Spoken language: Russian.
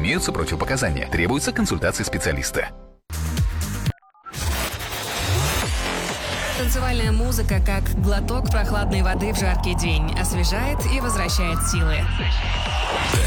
Имеются противопоказания. Требуется консультация специалиста. Танцевальная музыка, как глоток прохладной воды в жаркий день, освежает и возвращает силы.